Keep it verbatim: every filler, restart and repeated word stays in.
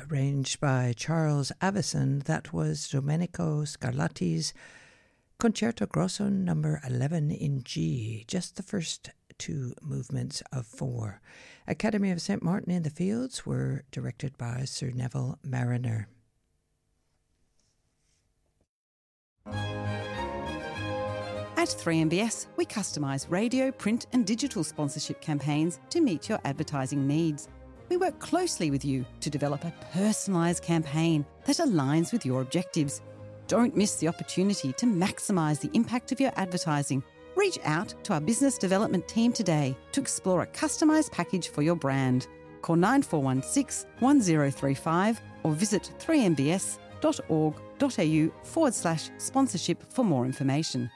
arranged by Charles Avison. That was Domenico Scarlatti's Concerto Grosso number eleven in G, just the first two movements of four. Academy of Saint Martin in the Fields were directed by Sir Neville Marriner. At three M B S, we customise radio, print and digital sponsorship campaigns to meet your advertising needs. We work closely with you to develop a personalised campaign that aligns with your objectives. Don't miss the opportunity to maximise the impact of your advertising. Reach out to our business development team today to explore a customised package for your brand. Call nine four one six, one zero three five or visit three m b s dot org dot a u forward slash sponsorship for more information.